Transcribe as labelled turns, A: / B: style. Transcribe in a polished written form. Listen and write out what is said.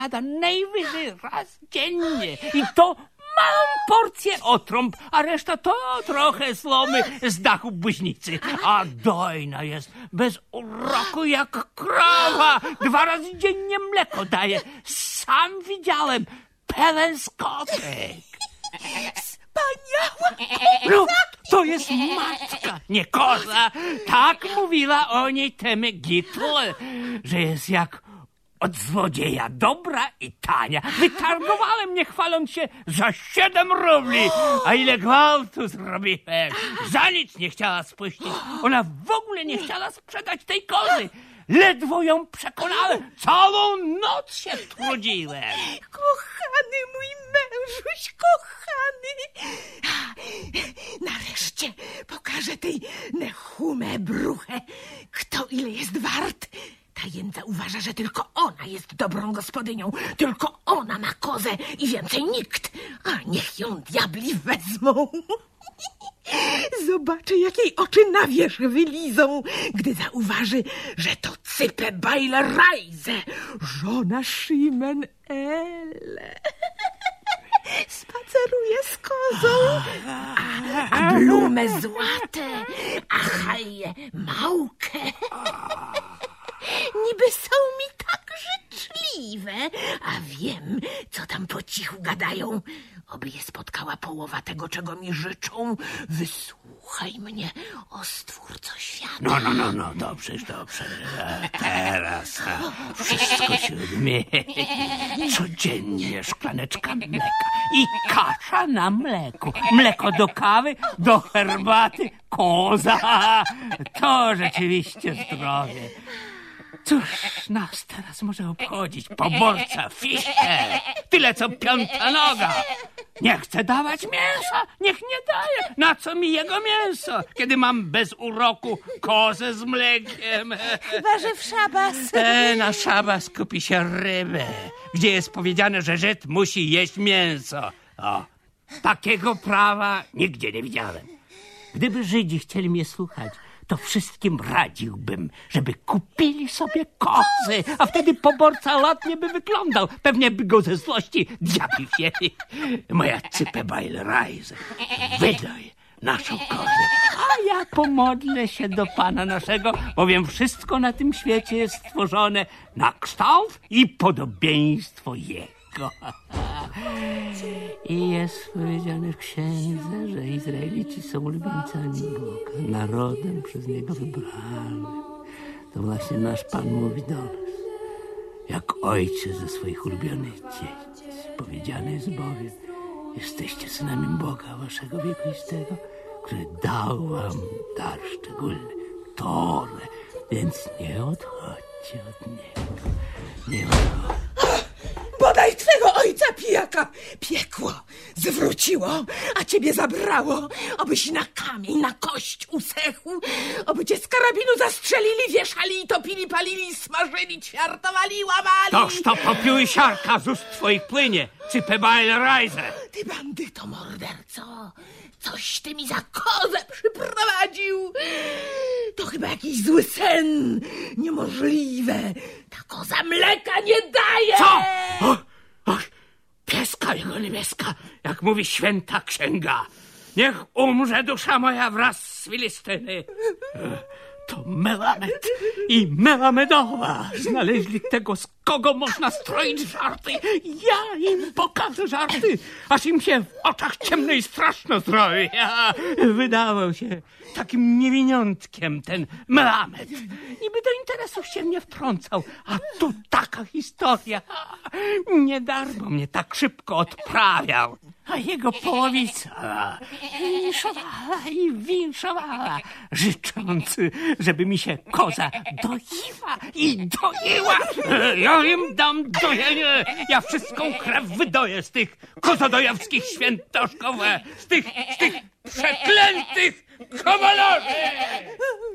A: jada najwyżej raz dziennie. I to małą porcję otrąb, a reszta to trochę słomy z dachu buźnicy. A dojna jest bez uroku jak krowa. 2 razy dziennie mleko daje. Sam widziałem. Pełen skotek.
B: Wspaniała
A: No, to jest matka, nie koza. Tak mówiła o niej Temy Gitl, że jest jak od złodzieja, dobra i tania. Wytargowała mnie, chwaląc się, za 7 rubli. A ile gwałtu zrobiłem. Za nic nie chciała spuścić. Ona w ogóle nie chciała sprzedać tej kozy. Ledwo ją przekonałem. Całą noc się trudziłem.
B: Kochany mój mężuś, kochany. Nareszcie pokażę tej Nehume Bruche, kto ile jest wart. Ta jędza uważa, że tylko ona jest dobrą gospodynią. Tylko ona ma kozę i więcej nikt. A niech ją diabli wezmą. Zobaczę, jak jej oczy na wierzch wylizą, gdy zauważy, że to Cype Beilereise, żona Szymen Elle. Spaceruje z kozą, a Blume złate, a haje małkę. Niby są mi tak życzliwe, a wiem, co tam po cichu gadają. Oby je spotkała połowa tego, czego mi życzą. Wysłuchaj mnie, o Stwórco świata.
A: No, dobrze. Teraz wszystko się odmieni. Codziennie szklaneczka mleka i kasza na mleku. Mleko do kawy, do herbaty, koza. To rzeczywiście zdrowie. Cóż nas teraz może obchodzić? Poborca, fisze, tyle co 5. noga. Nie chce dawać mięsa, niech nie daje. Na co mi jego mięso, kiedy mam bez uroku kozę z mlekiem?
B: Chyba, że w szabas.
A: Na szabas kupi się rybę, gdzie jest powiedziane, że Żyd musi jeść mięso. O, takiego prawa nigdzie nie widziałem. Gdyby Żydzi chcieli mnie słuchać, to wszystkim radziłbym, żeby kupili sobie kozy, a wtedy poborca ładnie by wyglądał. Pewnie by go ze złości diabli wzięli. Moja Cype Beilereise, wydaj naszą kozę, a ja pomodlę się do Pana naszego, bowiem wszystko na tym świecie jest stworzone na kształt i podobieństwo Jego. I jest powiedziane w księdze, że Izraelici są ulubieńcami Boga, narodem przez Niego wybranym. To właśnie nasz Pan mówi do nas, jak ojciec ze swoich ulubionych dzieci. Powiedziane jest bowiem, jesteście synami Boga waszego wiekuistego, który dał wam dar szczególny, Torę, więc nie odchodźcie od Niego. Nie odchodźcie.
B: Bodaj twego ojca pijaka piekło zwróciło, a ciebie zabrało, obyś na kamień, na kość usechł, oby cię z karabinu zastrzelili, wieszali i topili, palili, smażyli, ćwiartowali, łamali.
A: Toż to popiół siarka z ust twoich płynie, Cype Beilereise.
B: Ty bandyto morderco, coś ty mi za kozę przyprowadził. To chyba jakiś zły sen, niemożliwe. Ta koza mleka nie daje.
A: Co? Pieska jego niebieska, jak mówi święta księga. Niech umrze dusza moja wraz z Filistyny. To Melamed i Melamedowa znaleźli tego, z kogo można stroić żarty. Ja im pokażę żarty, aż im się w oczach ciemno i straszno zrobi. Wydawał się takim niewiniątkiem ten Melamed. Niby do interesów się nie wtrącał, a tu taka historia. Nie darmo mnie tak szybko odprawiał. A jego połowica winszowała, życząc, żeby mi się koza doiła i doiła. Ja im dam dojenie. Ja wszystką krew wydoję z tych kozodojowskich świętoszków, z tych przeklętych kowalarzy.